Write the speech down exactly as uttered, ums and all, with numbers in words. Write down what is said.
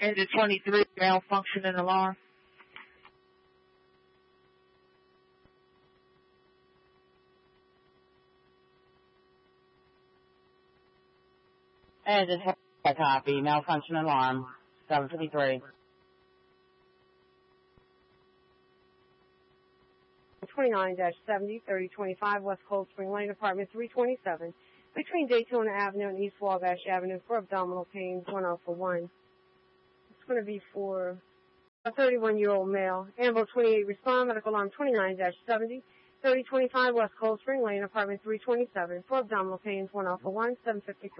Engine twenty-three, malfunctioning alarm. Engine twenty-three, copy, malfunction alarm, seven fifty-three. twenty-nine seventy, thirty twenty-five West Cold Spring Lane, apartment three twenty-seven, between Daytona Avenue and East Wabash Avenue for abdominal pains, one alpha one. It's going to be for a thirty-one-year-old male. Ambo twenty-eight, respond, medical alarm twenty-nine seventy, thirty twenty-five West Cold Spring Lane, apartment three twenty-seven for abdominal pains, one alpha one, seven fifty-three.